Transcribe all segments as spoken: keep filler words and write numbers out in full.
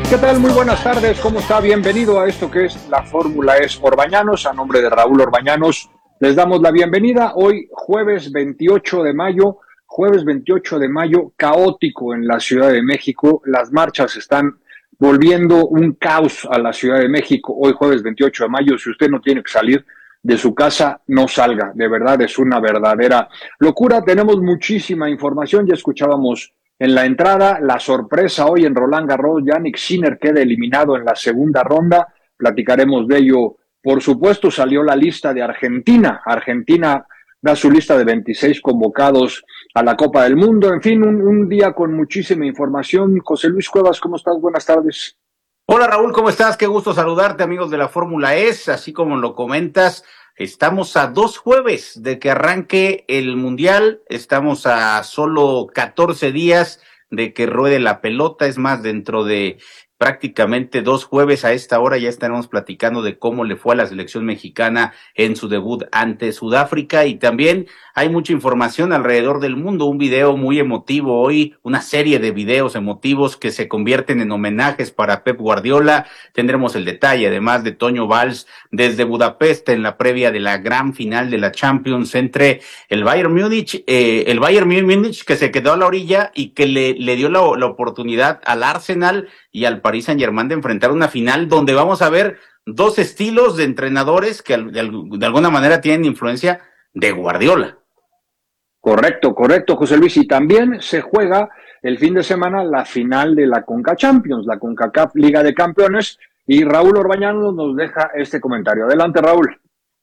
¿Qué tal? Muy buenas tardes, ¿cómo está? Bienvenido a esto que es la Fórmula E S Orbañanos. A nombre de Raúl Orbañanos les damos la bienvenida. Hoy jueves veintiocho de mayo, jueves veintiocho de mayo, caótico en la Ciudad de México. Las marchas están volviendo un caos a la Ciudad de México. Hoy jueves veintiocho de mayo, si usted no tiene que salir de su casa, no salga. De verdad es una verdadera locura. Tenemos muchísima información, ya escuchábamos en la entrada, la sorpresa hoy en Roland Garros, Jannik Sinner queda eliminado en la segunda ronda, platicaremos de ello. Por supuesto, salió la lista de Argentina. Argentina da su lista de veintiséis convocados a la Copa del Mundo. En fin, un, un día con muchísima información. José Luis Cuevas, ¿cómo estás? Buenas tardes. Hola Raúl, ¿cómo estás? Qué gusto saludarte, amigos de la Fórmula E S. Así como lo comentas, estamos a dos jueves de que arranque el Mundial, estamos a solo catorce días de que ruede la pelota, es más, dentro de prácticamente dos jueves a esta hora ya estaremos platicando de cómo le fue a la selección mexicana en su debut ante Sudáfrica, y también hay mucha información alrededor del mundo, un video muy emotivo hoy, una serie de videos emotivos que se convierten en homenajes para Pep Guardiola. Tendremos el detalle además de Toño Valls desde Budapest en la previa de la gran final de la Champions entre el Bayern Múnich, eh, el Bayern Múnich que se quedó a la orilla y que le, le dio la, la oportunidad al Arsenal y al Paris Saint-Germain de enfrentar una final donde vamos a ver dos estilos de entrenadores que de, de alguna manera tienen influencia de Guardiola. Correcto, correcto, José Luis. Y también se juega el fin de semana la final de la Conca Champions, la CONCACAF Liga de Campeones, y Raúl Orbañanos nos deja este comentario. Adelante, Raúl.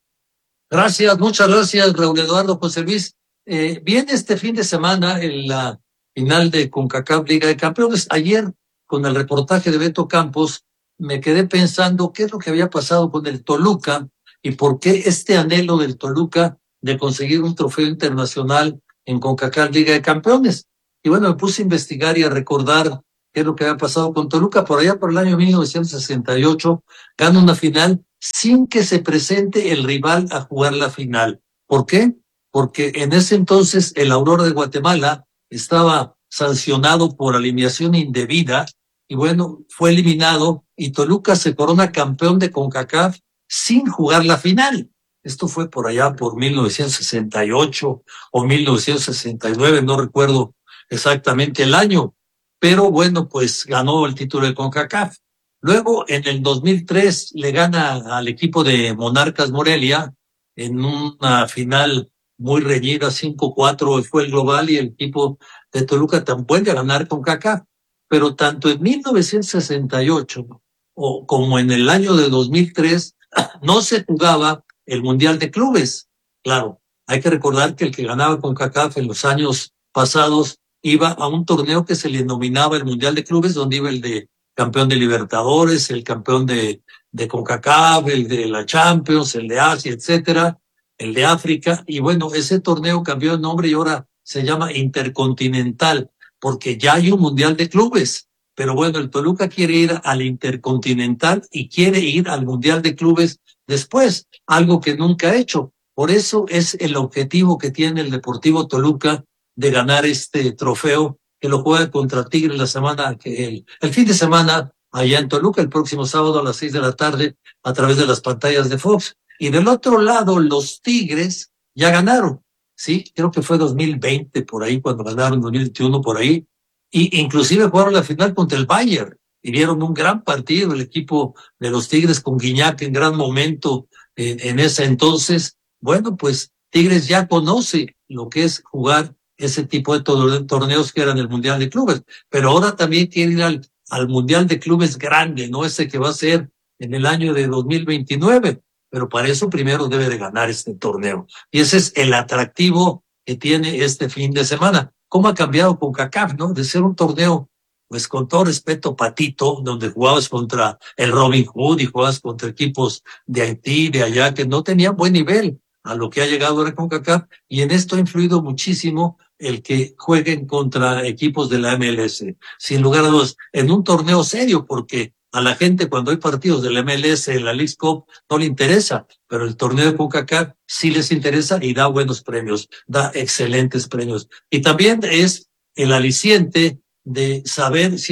Gracias, muchas gracias, Raúl Eduardo, José Luis. Eh, viene este fin de semana en la final de CONCACAF Liga de Campeones. Ayer, con el reportaje de Beto Campos, me quedé pensando qué es lo que había pasado con el Toluca y por qué este anhelo del Toluca de conseguir un trofeo internacional en CONCACAF Liga de Campeones. Y bueno, me puse a investigar y a recordar qué es lo que había pasado con Toluca. Por allá, por el año mil novecientos sesenta y ocho, gana una final sin que se presente el rival a jugar la final. ¿Por qué? Porque en ese entonces el Aurora de Guatemala estaba sancionado por alineación indebida y bueno, fue eliminado y Toluca se corona campeón de CONCACAF sin jugar la final. Esto fue por allá por mil novecientos sesenta y ocho o mil novecientos sesenta y nueve, no recuerdo exactamente el año, pero bueno, pues ganó el título de CONCACAF. Luego, en el dos mil tres, le gana al equipo de Monarcas Morelia en una final muy reñida, cinco cuatro fue el global, y el equipo de Toluca también puede ganar CONCACAF. Pero tanto en mil novecientos sesenta y ocho o como en el año de dos mil tres no se jugaba el Mundial de Clubes. Claro, hay que recordar que el que ganaba CONCACAF en los años pasados iba a un torneo que se le denominaba el Mundial de Clubes, donde iba el de campeón de Libertadores, el campeón de, de CONCACAF, el de la Champions, el de Asia, etcétera, el de África. Y bueno, ese torneo cambió de nombre y ahora se llama Intercontinental, porque ya hay un Mundial de Clubes. Pero bueno, el Toluca quiere ir al Intercontinental y quiere ir al Mundial de Clubes después, algo que nunca ha hecho. Por eso es el objetivo que tiene el Deportivo Toluca de ganar este trofeo, que lo juega contra Tigres la semana, que el, el fin de semana allá en Toluca, el próximo sábado a las seis de la tarde, a través de las pantallas de Fox. Y del otro lado, los Tigres ya ganaron. Sí, creo que fue dos mil veinte por ahí, cuando ganaron, dos mil veintiuno por ahí. Y inclusive jugaron la final contra el Bayern y dieron un gran partido el equipo de los Tigres con Guiñac en gran momento en, en ese entonces. Bueno, pues Tigres ya conoce lo que es jugar ese tipo de torneos que eran el Mundial de Clubes, pero ahora también quiere ir al, al Mundial de Clubes grande, no ese que va a ser en el año de dos mil veintinueve, pero para eso primero debe de ganar este torneo. Y ese es el atractivo que tiene este fin de semana. ¿Cómo ha cambiado CONCACAF, no? De ser un torneo, pues con todo respeto, patito, donde jugabas contra el Robin Hood y jugabas contra equipos de Haití, de allá, que no tenían buen nivel a lo que ha llegado ahora CONCACAF, y en esto ha influido muchísimo el que jueguen contra equipos de la M L S. Sin lugar a dudas, en un torneo serio, porque a la gente cuando hay partidos de la M L S en la Leagues Cup no le interesa, pero el torneo de CONCACAF sí les interesa y da buenos premios, da excelentes premios. Y también es el aliciente de saber si es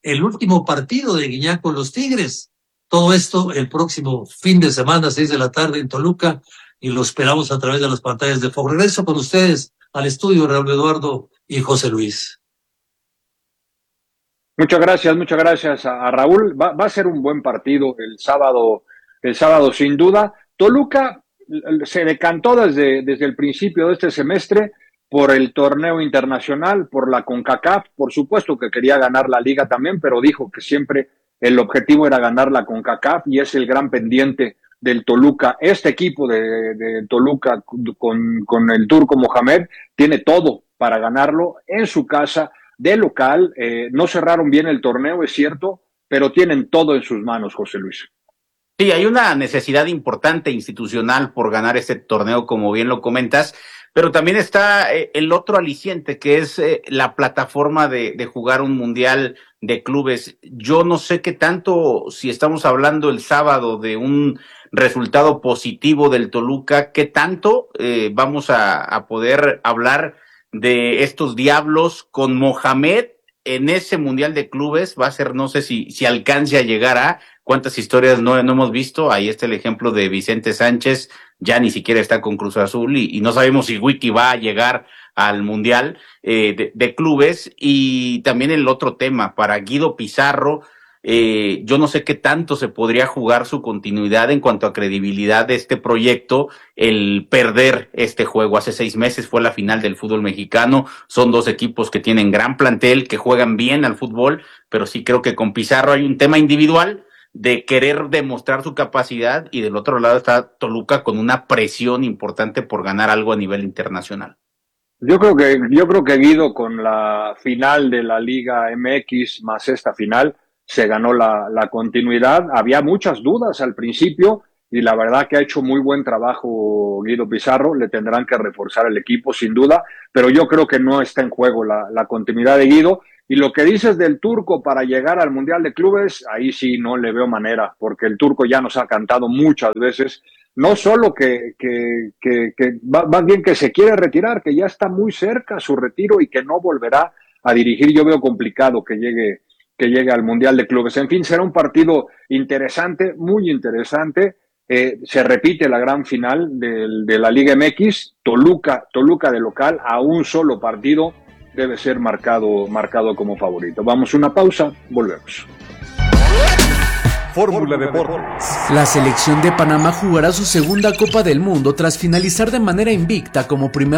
el último partido de Guiñac con los Tigres. Todo esto el próximo fin de semana, seis de la tarde en Toluca, y lo esperamos a través de las pantallas de Fox. Regreso con ustedes al estudio, Raúl Eduardo y José Luis. Muchas gracias, muchas gracias a, a Raúl. Va, va a ser un buen partido el sábado, el sábado sin duda. Toluca se decantó desde, desde el principio de este semestre por el torneo internacional, por la CONCACAF. Por supuesto que quería ganar la liga también, pero dijo que siempre el objetivo era ganar la CONCACAF y es el gran pendiente del Toluca. Este equipo de, de Toluca con, con el turco Mohamed tiene todo para ganarlo en su casa, de local. Eh, no cerraron bien el torneo, es cierto, pero tienen todo en sus manos, José Luis. Sí, hay una necesidad importante institucional por ganar este torneo, como bien lo comentas, pero también está eh, el otro aliciente, que es eh, la plataforma de, de jugar un mundial de clubes. Yo no sé qué tanto, si estamos hablando el sábado de un resultado positivo del Toluca, qué tanto eh, vamos a, a poder hablar de estos diablos con Mohamed en ese mundial de clubes. Va a ser, no sé si, si alcance a llegar a cuántas historias no, no hemos visto. Ahí está el ejemplo de Vicente Sánchez, ya ni siquiera está con Cruz Azul y, y no sabemos si Wiki va a llegar al mundial eh, de, de clubes. Y también el otro tema para Guido Pizarro, eh, yo no sé qué tanto se podría jugar su continuidad en cuanto a credibilidad de este proyecto, el perder este juego. Hace seis meses fue la final del fútbol mexicano, son dos equipos que tienen gran plantel, que juegan bien al fútbol, pero sí creo que con Pizarro hay un tema individual de querer demostrar su capacidad, y del otro lado está Toluca con una presión importante por ganar algo a nivel internacional. Yo creo que, yo creo que Guido, con la final de la Liga M X más esta final, se ganó la, la continuidad. Había muchas dudas al principio y la verdad que ha hecho muy buen trabajo Guido Pizarro. Le tendrán que reforzar el equipo sin duda, pero yo creo que no está en juego la, la continuidad de Guido. Y lo que dices del turco para llegar al Mundial de Clubes, ahí sí no le veo manera, porque el turco ya nos ha cantado muchas veces, no solo que, que, que, que más bien que se quiere retirar, que ya está muy cerca su retiro y que no volverá a dirigir. Yo veo complicado que llegue que llegue al Mundial de Clubes. En fin, será un partido interesante, muy interesante. Eh, se repite la gran final del, de la Liga M X. Toluca, Toluca de local, a un solo partido, debe ser marcado, marcado como favorito. Vamos a una pausa, volvemos. Fórmula Deportes. La selección de Panamá jugará su segunda Copa del Mundo tras finalizar de manera invicta como primer